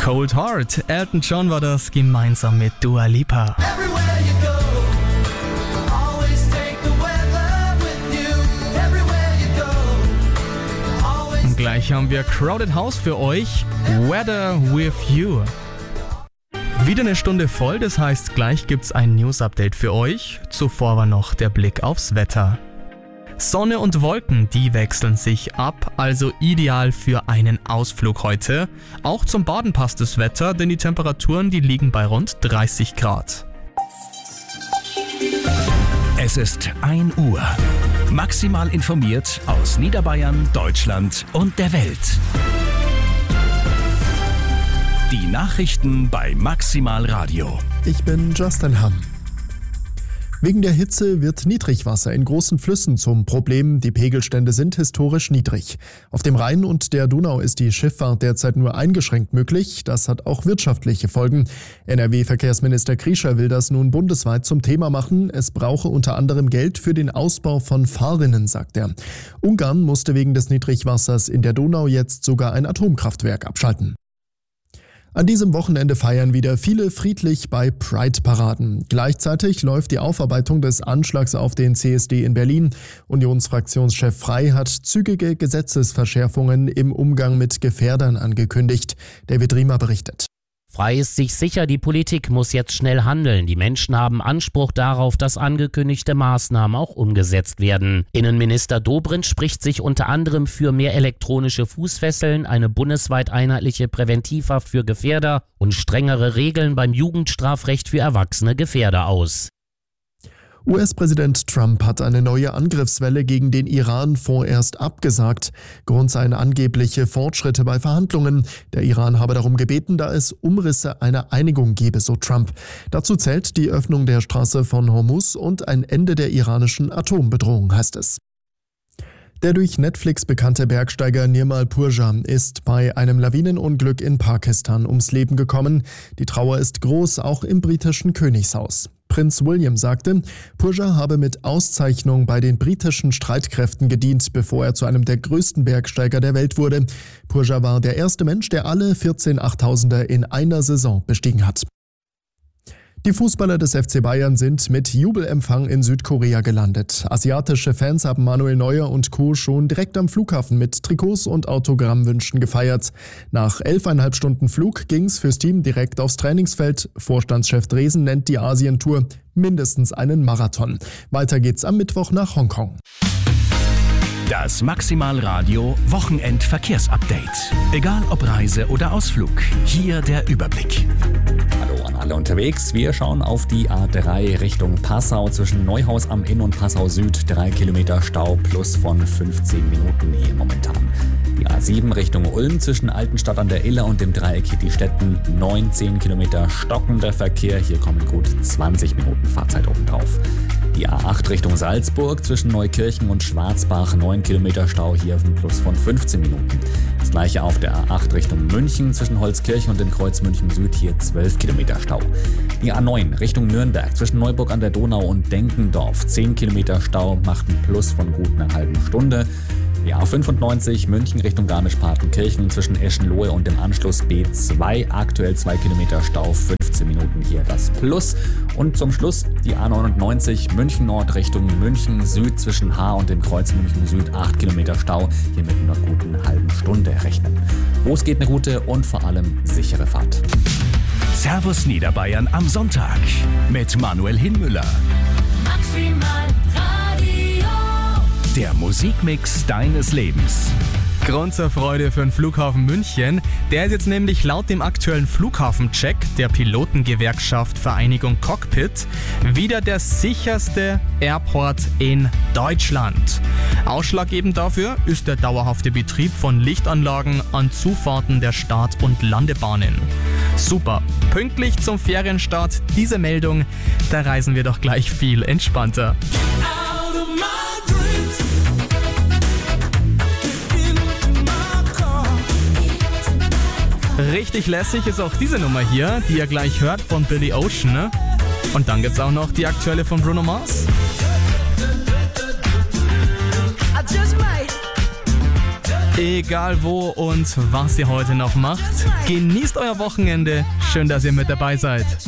Cold Heart. Elton John war das gemeinsam mit Dua Lipa. Und gleich haben wir Crowded House für euch. Weather with You. Wieder eine Stunde voll, das heißt, gleich gibt's ein News-Update für euch. Zuvor war noch der Blick aufs Wetter. Sonne und Wolken, die wechseln sich ab, also ideal für einen Ausflug heute. Auch zum Baden passt das Wetter, denn die Temperaturen, die liegen bei rund 30 Grad. Es ist 1 Uhr. Maximal informiert aus Niederbayern, Deutschland und der Welt. Die Nachrichten bei Maximal Radio. Ich bin Justin Hamm. Wegen der Hitze wird Niedrigwasser in großen Flüssen zum Problem. Die Pegelstände sind historisch niedrig. Auf dem Rhein und der Donau ist die Schifffahrt derzeit nur eingeschränkt möglich. Das hat auch wirtschaftliche Folgen. NRW-Verkehrsminister Kriescher will das nun bundesweit zum Thema machen. Es brauche unter anderem Geld für den Ausbau von Fahrrinnen, sagt er. Ungarn musste wegen des Niedrigwassers in der Donau jetzt sogar ein Atomkraftwerk abschalten. An diesem Wochenende feiern wieder viele friedlich bei Pride-Paraden. Gleichzeitig läuft die Aufarbeitung des Anschlags auf den CSD in Berlin. Unionsfraktionschef Frey hat zügige Gesetzesverschärfungen im Umgang mit Gefährdern angekündigt. David Riemer berichtet. Frey ist sich sicher, die Politik muss jetzt schnell handeln. Die Menschen haben Anspruch darauf, dass angekündigte Maßnahmen auch umgesetzt werden. Innenminister Dobrindt spricht sich unter anderem für mehr elektronische Fußfesseln, eine bundesweit einheitliche Präventivhaft für Gefährder und strengere Regeln beim Jugendstrafrecht für erwachsene Gefährder aus. US-Präsident Trump hat eine neue Angriffswelle gegen den Iran vorerst abgesagt. Grund seien angebliche Fortschritte bei Verhandlungen. Der Iran habe darum gebeten, da es Umrisse einer Einigung gebe, so Trump. Dazu zählt die Öffnung der Straße von Hormuz und ein Ende der iranischen Atombedrohung, heißt es. Der durch Netflix bekannte Bergsteiger Nirmal Purja ist bei einem Lawinenunglück in Pakistan ums Leben gekommen. Die Trauer ist groß, auch im britischen Königshaus. Prinz William sagte, Purja habe mit Auszeichnung bei den britischen Streitkräften gedient, bevor er zu einem der größten Bergsteiger der Welt wurde. Purja war der erste Mensch, der alle 14 8000er in einer Saison bestiegen hat. Die Fußballer des FC Bayern sind mit Jubelempfang in Südkorea gelandet. Asiatische Fans haben Manuel Neuer und Co. schon direkt am Flughafen mit Trikots und Autogrammwünschen gefeiert. Nach 11,5 Stunden Flug ging's fürs Team direkt aufs Trainingsfeld. Vorstandschef Dresen nennt die Asientour mindestens einen Marathon. Weiter geht's am Mittwoch nach Hongkong. Das Maximal Radio Wochenendverkehrsupdate. Egal ob Reise oder Ausflug, hier der Überblick. Hallo an alle unterwegs. Wir schauen auf die A3 Richtung Passau zwischen Neuhaus am Inn und Passau Süd. 3 Kilometer Stau plus von 15 Minuten hier momentan. Die A7 Richtung Ulm zwischen Altenstadt an der Iller und dem Dreieck Hitti-Stetten. 19 Kilometer stockender Verkehr. Hier kommen gut 20 Minuten Fahrzeit obendrauf. Die A8 Richtung Salzburg zwischen Neukirchen und Schwarzbach. 9 Kilometer Stau, hier auf ein Plus von 15 Minuten. Das gleiche auf der A8 Richtung München zwischen Holzkirchen und dem Kreuz München Süd. Hier 12 Kilometer Stau. Die A9 Richtung Nürnberg zwischen Neuburg an der Donau und Denkendorf. 10 Kilometer Stau, macht ein Plus von gut einer halben Stunde. Die A95 München Richtung Garmisch-Partenkirchen zwischen Eschenlohe und dem Anschluss B2 aktuell 2 Kilometer Stau, 15 Minuten hier das Plus. Und zum Schluss die A99 München Nord Richtung München Süd zwischen Haar und dem Kreuz München Süd 8 Kilometer Stau, hier mit einer guten halben Stunde rechnen. Los geht eine gute und vor allem sichere Fahrt. Servus Niederbayern am Sonntag mit Manuel Hinmüller. Maximal Radio. Der Musikmix deines Lebens. Grund zur Freude für den Flughafen München. Der ist jetzt nämlich laut dem aktuellen Flughafencheck der Pilotengewerkschaft Vereinigung Cockpit wieder der sicherste Airport in Deutschland. Ausschlaggebend dafür ist der dauerhafte Betrieb von Lichtanlagen an Zufahrten der Start- und Landebahnen. Super, pünktlich zum Ferienstart diese Meldung, da reisen wir doch gleich viel entspannter. Richtig lässig ist auch diese Nummer hier, die ihr gleich hört von Billy Ocean. Ne? Und dann gibt's auch noch die aktuelle von Bruno Mars. Egal wo und was ihr heute noch macht, genießt euer Wochenende. Schön, dass ihr mit dabei seid.